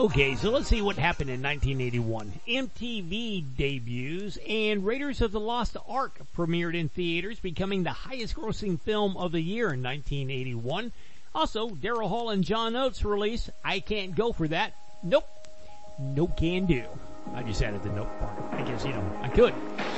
Okay, so let's see what happened in 1981. MTV debuts and Raiders of the Lost Ark premiered in theaters, becoming the highest grossing film of the year in 1981. Also, Daryl Hall and John Oates release I Can't Go For That. Nope. No can do. I just added the nope part. I guess, I could.